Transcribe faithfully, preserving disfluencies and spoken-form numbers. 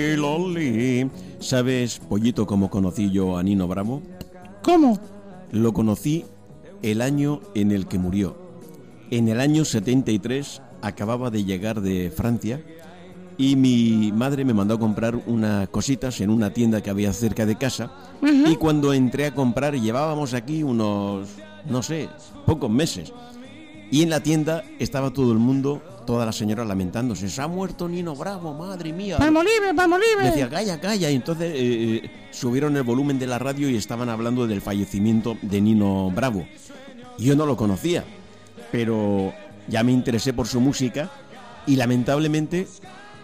Loli. ¿Sabes, Pollito, cómo conocí yo a Nino Bravo? ¿Cómo? Lo conocí el año en el que murió. En el año setenta y tres acababa de llegar de Francia y mi madre me mandó a comprar unas cositas en una tienda que había cerca de casa. Uh-huh. Y cuando entré a comprar llevábamos aquí unos, no sé, pocos meses. Y en la tienda estaba todo el mundo, todas las señoras lamentándose. Se ha muerto Nino Bravo, madre mía. ¡Palmolive, Palmolive! Decía, calla, calla. Y entonces eh, subieron el volumen de la radio y estaban hablando del fallecimiento de Nino Bravo. Y yo no lo conocía, pero ya me interesé por su música y lamentablemente